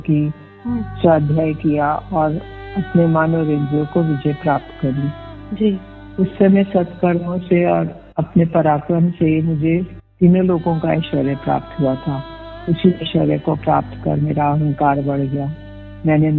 की स्वाध्याय किया और अपने मन और इंद्रियों को विजय प्राप्त करी जी। उस समय सत्कर्मों से और अपने पराक्रम से मुझे तीनों लोगों का ऐश्वर्य प्राप्त हुआ था। उसी ऐश्वर्य को प्राप्त कर मेरा अहंकार बढ़ गया। मैंने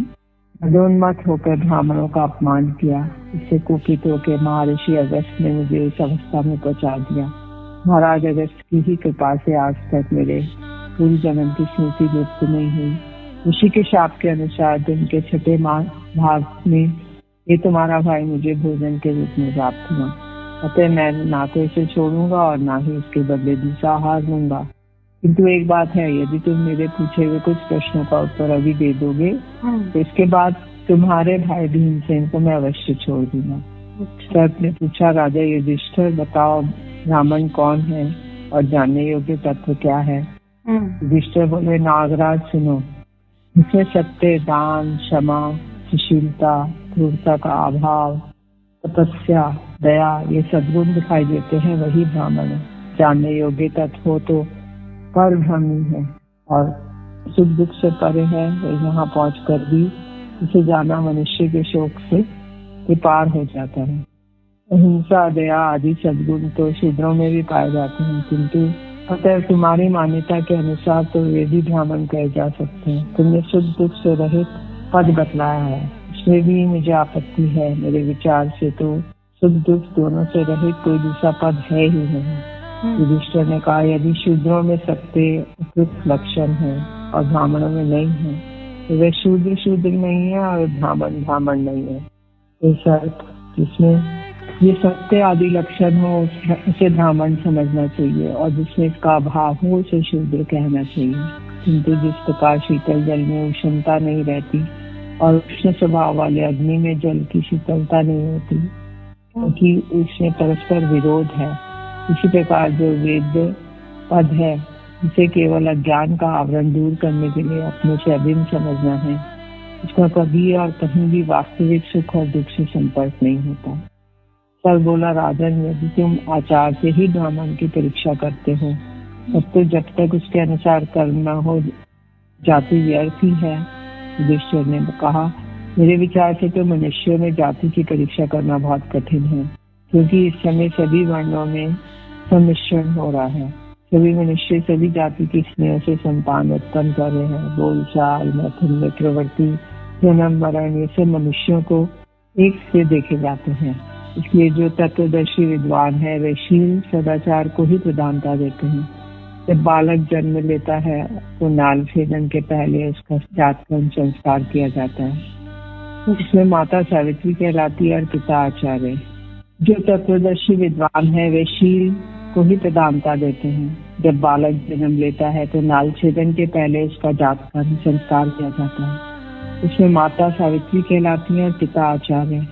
मदोन्मत्त होकर ब्राह्मणों का अपमान किया। इससे कुपित होकर महर्षि अगस्त ने मुझे इस अवस्था में पहुंचा दिया। महाराज अगस्त की ही कृपा से आज तक मेरे पूर्व जन्म की स्मृति लुप्त नहीं हुई। ऋषि के शाप के अनुसार दिन के छठे भाग में ये तुम्हारा भाई मुझे भोजन के रूप में प्राप्त हुआ, अतः मैं ना तो इसे छोड़ूंगा और ना ही इसके बदले दूसरा आहार लूंगा। किंतु एक बात है, यदि तुम मेरे पूछे हुए कुछ प्रश्नों का उत्तर अभी दे दोगे तो इसके बाद तुम्हारे भाई भीमसेन को मैं अवश्य छोड़ दूंगा। सर्प ने पूछा, राजा युधिष्ठिर बताओ ब्राह्मण कौन है और जानने योग्य तत्व क्या है? युधिष्ठिर बोले, नागराज सुनो, इसमें सत्य, दान, क्षमा, सुशीलता, क्रूरता का अभाव, तपस्या, दया ये सद्गुण दिखाई देते हैं, वही ब्राह्मण है। जानने योग्य तत्व हो तो पर ब्रह्मी है और सुख दुख से परे है। वो यहाँ पहुँच कर भी इसे जाना मनुष्य के शोक से पार हो जाता है। अहिंसा, दया आदि सद्गुण तो शूद्रों में भी पाए जाते हैं, किंतु अतः तुम्हारी मान्यता के अनुसार तो वे भी ब्राह्मण कहे जा सकते हैं। तुमने सुख दुख से रहित पद बतलाया है, इसमें भी मुझे आपत्ति है। मेरे विचार से तो सुख दुख दोनों से रहित कोई दूसरा पद है ही नहीं। युधिष्ठिर ने कहा, यदि शूद्रों में सत्य उपयुक्त लक्षण है और ब्राह्मणों में नहीं है तो वे शूद्र नहीं है और ब्राह्मण नहीं है। ऐसा जिसमें ये सत्य आदि लक्षण हो उसे ब्राह्मण समझना चाहिए और जिसमें इसका अभाव हो उसे शूद्र कहना चाहिए। किंतु जिस प्रकार शीतल जल में उष्णता नहीं रहती और उष्ण स्वभाव वाले अग्नि में जल की शीतलता नहीं होती, क्योंकि उसमें परस्पर विरोध है, इसी प्रकार जो वेद पद है इसे केवल अज्ञान का आवरण दूर करने के लिए अपने से अभिन्न समझना है। उसका कभी और कहीं भी वास्तविक सुख और दुख से संपर्क नहीं होता। सर बोला, राजन यदि तुम आचार से ही ब्राह्मण की परीक्षा करते हो तब तो जब तक उसके अनुसार कर्म न हो जाति व्यर्थ ही है। युधिष्ठिर ने कहा, मेरे विचार से तो मनुष्यों में जाति की परीक्षा करना बहुत कठिन है, क्योंकि इस समय सभी वर्णों में सम्मिश्रण हो रहा है। सभी मनुष्य सभी जाति की स्नेह से संतान उत्पन्न कर रहे हैं। बोलचाल, मैथुन, मित्रवर्ती, जन्म, मरण ये सब मनुष्यों को एक से देखे जाते हैं। इसलिए जो तत्वदर्शी विद्वान है वे शील सदाचार को ही प्रधानता देते हैं। जब बालक जन्म लेता है तो नाल छेदन के पहले उसका जातकर्म संस्कार किया जाता है। इसमें माता सावित्री कहलाती है और पिता आचार्य। जो तत्वदर्शी विद्वान है वे शील को ही प्रधानता देते हैं। जब बालक जन्म लेता है तो नाल छेदन के पहले उसका जातकर्म संस्कार किया जाता है। इसमें माता सावित्री कहलाती है और पिता आचार्य।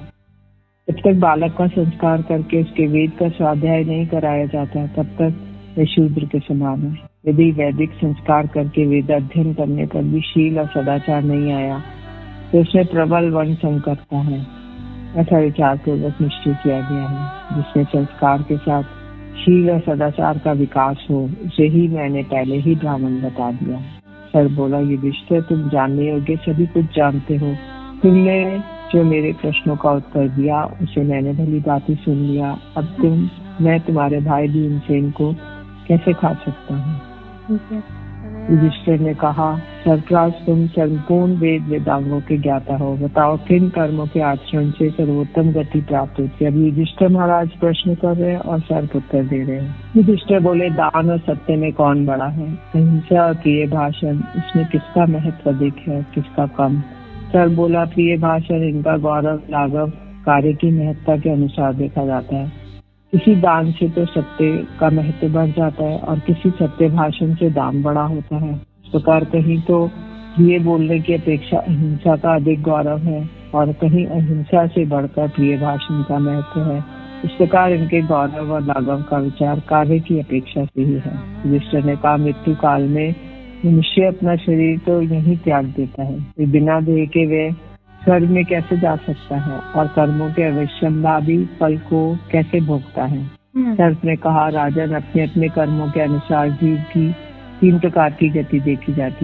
जब तक बालक का संस्कार करके उसके वेद का स्वाध्याय नहीं कराया जाता तब तक वह शूद्र के समान है। यदि वैदिक संस्कार करके वेद अध्ययन करने पर भी शील और सदाचार नहीं आया तो उसमें प्रबल वर्ण संकटता है। ऐसा विचार पूर्वक निश्चय किया गया है। जिसमें संस्कार के साथ शील और सदाचार का विकास हो उसे ही मैंने पहले ही ब्राह्मण बता दिया। सर बोला, युधिष्ठिर तुम जानने योग्य सभी कुछ जानते हो। तुमने जो मेरे प्रश्नों का उत्तर दिया उसे मैंने भली भांति सुन लिया। अब मैं तुम्हारे भाई भीमसेन को कैसे खा सकता हूँ? युधिष्ठिर ने कहा, सरप्राज तुम संपूर्ण वेद वेदांगों के ज्ञाता हो, बताओ किन कर्मों के आचरण से सर्वोत्तम गति प्राप्त होती है? अब युधिष्ठिर महाराज प्रश्न कर रहे हैं और सर्प उत्तर दे रहे हैं। युधिष्ठिर बोले, दान और सत्य में कौन बड़ा है? अहिंसा और प्रिय भाषण, इसमें किसका महत्व अधिक है किसका कम? सर बोला, प्रिय भाषण इनका गौरव लाघव कार्य की महत्ता के अनुसार देखा जाता है। किसी दान से तो सत्य का महत्व बढ़ जाता है और किसी सत्य भाषण से दान बड़ा होता है। इस प्रकार कहीं तो प्रिय बोलने की अपेक्षा अहिंसा का अधिक गौरव है और कहीं अहिंसा से बढ़कर प्रिय भाषण का महत्व है। इस प्रकार इनके गौरव और लाघव का विचार कार्य की अपेक्षा से ही है। युधिष्ठिर ने कहा, मृत्यु काल में मनुष्य अपना शरीर तो यही त्याग देता है, बिना देह के वे स्वर्ग में कैसे जा सकता है और कर्मों के अवश्यम्भावी फल को कैसे भोगता है? सर्प ने कहा, राजन अपने अपने कर्मों के अनुसार जीव की 3 प्रकार की गति देखी जाती है।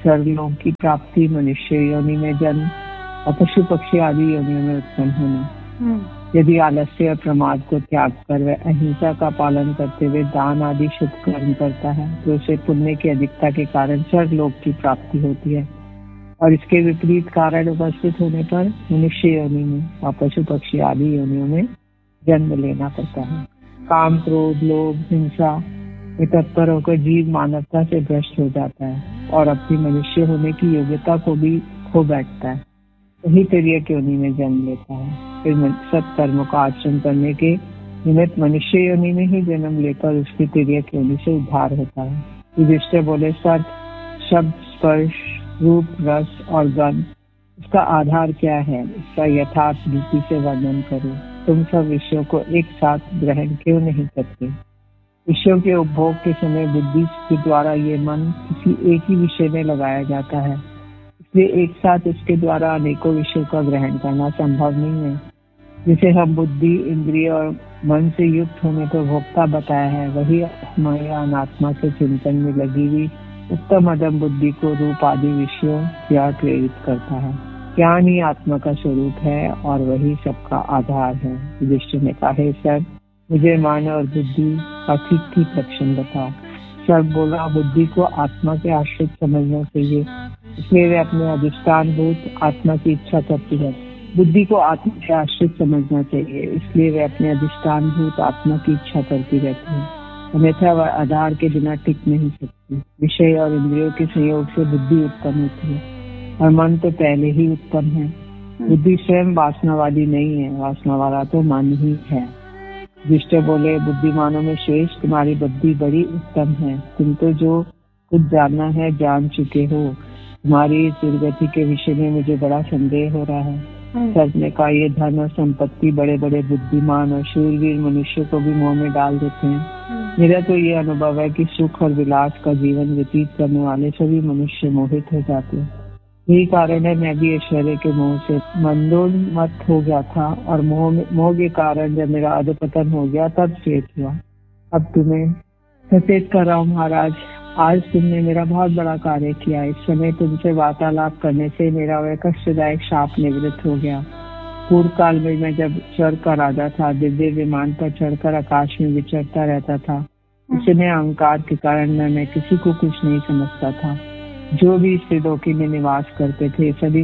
सर्वलोक की प्राप्ति, मनुष्य योनि में जन्म और पशु पक्षी आदि योनियों में उत्पन्न होना। यदि आलस्य और प्रमाद को त्याग कर वह अहिंसा का पालन करते हुए दान आदि शुभ कर्म करता है तो उसे पुण्य की अधिकता के कारण स्वर्गलोक की प्राप्ति होती है, और इसके विपरीत कारण उपस्थित होने पर मनुष्य योनि में और पशु पक्षी आदि योनियों में जन्म लेना पड़ता है। काम, क्रोध, लोभ, हिंसा में तत्पर होकर जीव मानवता से भ्रष्ट हो जाता है और अपनी मनुष्य होने की योग्यता को भी खो बैठता है, वही तिर्यक योनि में जन्म लेता है। फिर सत्कर्मों का आचरण करने के निमित्त मनुष्य योनि में ही जन्म लेकर उसकी तिर्यक योनि से उद्धार होता है। युधिष्ठिर बोले, सत, शब्द, स्पर्श, रूप, रस और गंध, इसका आधार क्या है? इसका यथार्थ रीति से वर्णन करो। तुम सब विषयों को एक साथ ग्रहण क्यों नहीं करते? विषयों के उपभोग के समय बुद्धि के द्वारा ये मन किसी एक ही विषय में लगाया जाता है, इसलिए एक साथ इसके द्वारा अनेकों विषयों का ग्रहण करना संभव नहीं है। जिसे हम बुद्धि, इंद्रिय और मन से युक्त होने पर भोक्ता बताया है, वही आत्मा या अनात्मा के चिंतन में लगी हुई उत्तम अदम बुद्धि को रूप आदि विषयों की ओर प्रेरित करता है। ज्ञान ही आत्मा का स्वरूप है और वही सबका आधार है। युधिष्ठिर ने कहा, हे सर, मुझे मन और बुद्धि का ठीक लक्षण बताओ। सर बोला, बुद्धि को आत्मा के आश्रित समझना चाहिए, इसलिए वे अपने अधिष्ठान भूत आत्मा की इच्छा करती है। बुद्धि को आत्मा के आश्रित समझना चाहिए, इसलिए वे अपने अधिष्ठान भूत आत्मा की इच्छा करती रहती है, अन्यथा वह आधार के बिना टिक नहीं सकती। विषय और इंद्रियों के संयोग से बुद्धि उत्पन्न होती है और मन तो पहले ही उत्पन्न है। बुद्धि स्वयं वासनावादी नहीं है, वासना वाला तो मन ही है। युधिष्ठिर बोले, बुद्धिमानों में श्रेष्ठ तुम्हारी बुद्धि बड़ी उत्तम है। तुम तो जो कुछ जानना है जान चुके हो। तुम्हारी इस दुर्गति के विषय में मुझे बड़ा संदेह हो रहा है। सर ने कहा, ये धन और संपत्ति बड़े बड़े बुद्धिमान और शूरवीर मनुष्य को भी मोह में डाल देते हैं। मेरा तो ये अनुभव है कि सुख और विलास का जीवन व्यतीत करने वाले सभी मनुष्य मोहित हो जाते हैं। यही कारण है मैं भी ऐश्वर्य के मोह से मंदोन्मत्त हो गया था और मोह के कारण जब मेरा अधपतन हो गया तब चेत हुआ। अब तुम्हें सचेत कर रहा हूँ महाराज, आज तुमने मेरा बहुत बड़ा कार्य किया। इस समय तुमसे वार्तालाप करने से मेरा वह कष्टदायक शाप निवृत्त हो गया। पूर्व काल में मैं जब स्वर्ग का राजा था, दिव्य विमान पर चढ़कर आकाश में विचरता रहता था। इस समय अहंकार के कारण मैं किसी को कुछ नहीं समझता था। जो भी इस त्रिलोकी में निवास करते थे सभी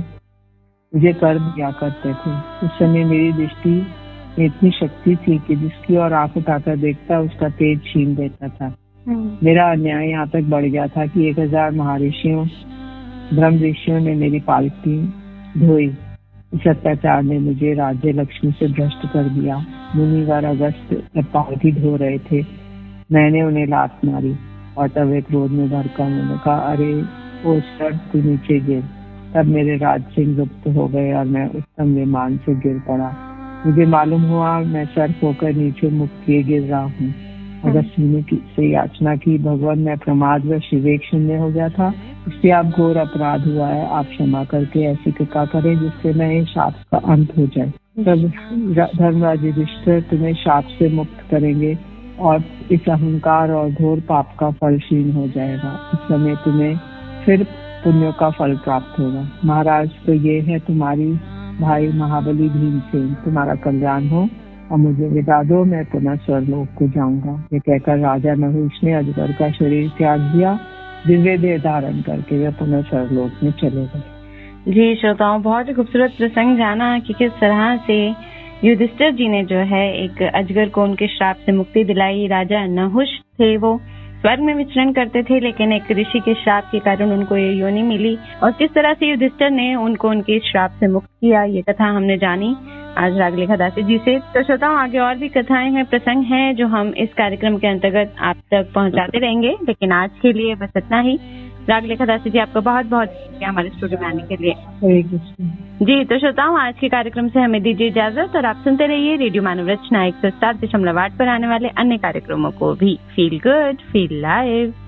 मुझे कर दिया करते थे। उस समय मेरी दृष्टि में इतनी शक्ति थी कि जिसकी ओर आंख उठाकर देखता उसका तेज छीन देता था। मेरा अन्याय यहाँ तक बढ़ गया था कि 1000 महर्षियों, ब्रह्म ऋषियों ने मेरी पालकी धोई। इस अत्याचार ने मुझे राज्य लक्ष्मी से भ्रष्ट कर दिया। मुनिवर अगस्त जब पालकी धो रहे थे, मैंने उन्हें लात मारी और तब वे क्रोध में भड़का। उन्होंने कहा, अरे ओ सर, तू नीचे गिर। तब मेरे राज सिंह लुप्त हो गए और मैं उत्तम विमान से गिर पड़ा। मुझे मालूम हुआ मैं सर होकर नीचे मुख किए गिर रहा हूँ। अगस्त मुनि से याचना की, भगवान मैं प्रमाद व विवेक शून्य हो गया था, इससे आप घोर अपराध हुआ है। आप क्षमा करके ऐसी कृपा करें जिससे मैं इस शाप का अंत हो जाए। तब धर्मराज युधिष्ठिर तुम्हें शाप से मुक्त करेंगे और इस अहंकार और घोर पाप का फल क्षीण हो जाएगा। इस समय तुम्हें फिर पुण्यों का फल प्राप्त होगा। महाराज, तो ये है तुम्हारी भाई महाबली भीमसेन, तुम्हारा कल्याण हो और मुझे विदा दो, मैं पुनः स्वर्गलोक को जाऊंगा। ये कहकर राजा नहुष ने अजगर का शरीर त्याग दिया। दिव्य देह धारण करके वे पुनः स्वर्गलोक में चले गए। जी श्रोताओं, बहुत ही खूबसूरत प्रसंग जाना कि किस तरह से युधिष्ठिर जी ने जो है एक अजगर को उनके श्राप से मुक्ति दिलाई। राजा नहुष थे, वो स्वर्ग में विचरण करते थे, लेकिन एक ऋषि के श्राप के कारण उनको ये योनि मिली और किस तरह से युधिष्ठिर ने उनको उनके श्राप से मुक्त किया, ये कथा हमने जानी आज रागलेखा दासी जी से। तो श्रोताओं, आगे और भी कथाएं हैं, प्रसंग हैं जो हम इस कार्यक्रम के अंतर्गत आप तक पहुंचाते रहेंगे, लेकिन आज के लिए बस इतना ही। रागलेखा दासी जी, आपका बहुत बहुत शुक्रिया हमारे स्टूडियो में आने के लिए। जी, तो श्रोताओं, आज के कार्यक्रम से हमें दीजिए इजाजत और आप सुनते रहिए रेडियो मानव रचना 107.8 पर आने वाले अन्य कार्यक्रमों को भी। Feel good, feel live.